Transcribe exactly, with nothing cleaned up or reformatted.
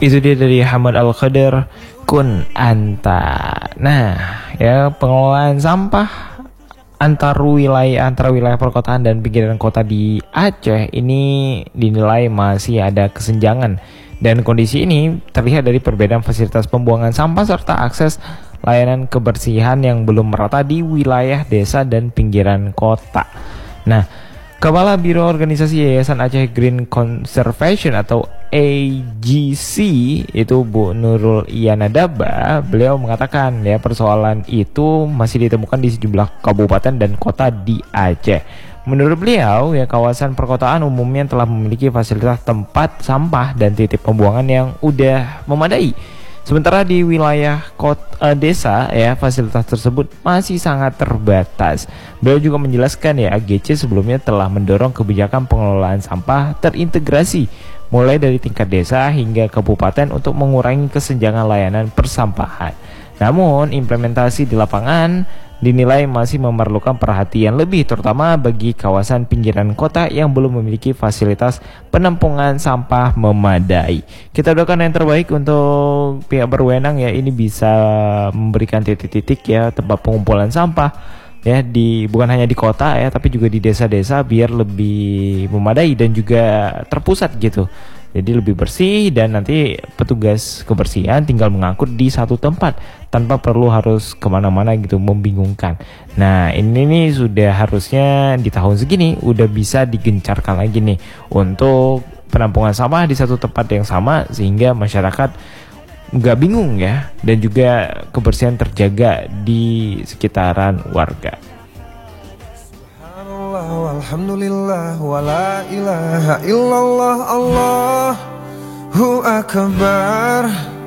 Itu dia dari Hamad Al-Qadir, Kun Anta. Nah, ya pengelolaan sampah antar wilayah antara wilayah perkotaan dan pinggiran kota di Aceh ini dinilai masih ada kesenjangan, dan kondisi ini terlihat dari perbedaan fasilitas pembuangan sampah serta akses layanan kebersihan yang belum merata di wilayah desa dan pinggiran kota. Nah, Kepala Biro Organisasi Yayasan Aceh Green Conservation atau A G C itu Bu Nurul Iyanadaba, beliau mengatakan ya persoalan itu masih ditemukan di sejumlah kabupaten dan kota di Aceh. Menurut beliau ya kawasan perkotaan umumnya telah memiliki fasilitas tempat sampah dan titik pembuangan yang udah memadai. Sementara di wilayah kota, desa ya fasilitas tersebut masih sangat terbatas. Beliau juga menjelaskan ya A G C sebelumnya telah mendorong kebijakan pengelolaan sampah terintegrasi mulai dari tingkat desa hingga kabupaten untuk mengurangi kesenjangan layanan persampahan. Namun implementasi di lapangan dinilai masih memerlukan perhatian lebih, terutama bagi kawasan pinggiran kota yang belum memiliki fasilitas penampungan sampah memadai. Kita doakan yang terbaik untuk pihak berwenang ya, ini bisa memberikan titik-titik ya tempat pengumpulan sampah ya di bukan hanya di kota ya tapi juga di desa-desa biar lebih memadai dan juga terpusat gitu. Jadi lebih bersih dan nanti petugas kebersihan tinggal mengangkut di satu tempat tanpa perlu harus kemana-mana gitu, membingungkan. Nah ini nih sudah harusnya di tahun segini udah bisa digencarkan lagi nih untuk penampungan sampah di satu tempat yang sama sehingga masyarakat nggak bingung ya, dan juga kebersihan terjaga di sekitaran warga. Alhamdulillah wa la ilaha illallah Allahu akbar.